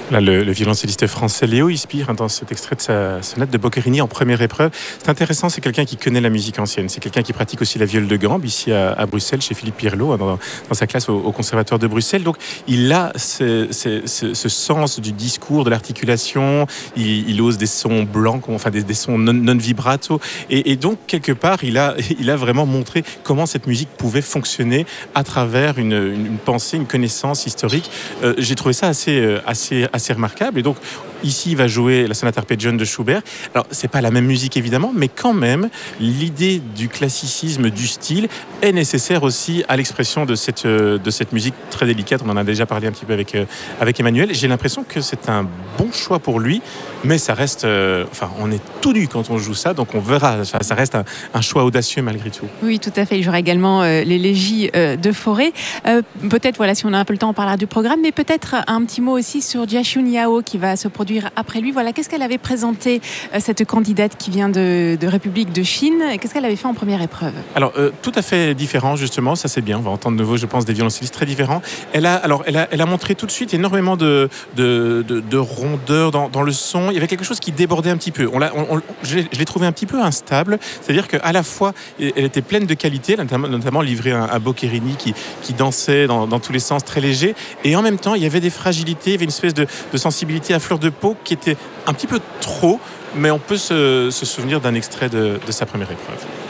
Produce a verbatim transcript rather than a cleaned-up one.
Là, le, le violoncelliste français Léo Ispire, hein, dans cet extrait de sa sonate de Boccherini en première épreuve. C'est intéressant, c'est quelqu'un qui connaît la musique ancienne. C'est quelqu'un qui pratique aussi la viole de gambe ici à, à Bruxelles, chez Philippe Pirlot, hein, dans, dans sa classe au, au Conservatoire de Bruxelles. Donc, il a ce, ce, ce, ce sens du discours, de l'articulation. Il, il ose des sons blancs, enfin des, des sons non, non vibrato. Et, et donc, quelque part, il a, il a vraiment montré comment cette musique pouvait fonctionner à travers une, une, une pensée, une connaissance historique. Euh, j'ai trouvé ça assez, assez assez remarquable. Et donc, ici, il va jouer la sonate arpeggione de Schubert. Alors, c'est pas la même musique, évidemment, mais quand même, l'idée du classicisme, du style, est nécessaire aussi à l'expression de cette, de cette musique très délicate. On en a déjà parlé un petit peu avec, avec Emmanuel. J'ai l'impression que c'est un bon choix pour lui, mais ça reste... Euh, enfin, on est tout nu quand on joue ça, donc on verra. Enfin, ça reste un, un choix audacieux malgré tout. Oui, tout à fait. Il jouera également euh, l'élégie euh, de Fauré. Euh, peut-être, voilà, si on a un peu le temps, on parlera du programme, mais peut-être un petit mot aussi sur Jiaxun Yao qui va se produire après lui. Voilà, qu'est-ce qu'elle avait présenté, euh, cette candidate qui vient de, de République de Chine, et qu'est-ce qu'elle avait fait en première épreuve? Alors, euh, tout à fait différent, justement, ça c'est bien. On va entendre de nouveau, je pense, des violoncellistes très différents. Elle a, alors, elle a, elle a montré tout de suite énormément de, de, de, de rondeur dans, dans le son. Il y avait quelque chose qui débordait un petit peu. On l'a, on, on, je, l'ai, je l'ai trouvé un petit peu instable. C'est-à-dire qu'à la fois, elle était pleine de qualité, notamment, notamment livrée à, à Boccherini qui, qui dansait dans, dans tous les sens, très léger. Et en même temps, il y avait des fragilités, il y avait une espèce de, de sensibilité à fleur de peau qui était un petit peu trop, mais on peut se, se souvenir d'un extrait de, de sa première épreuve.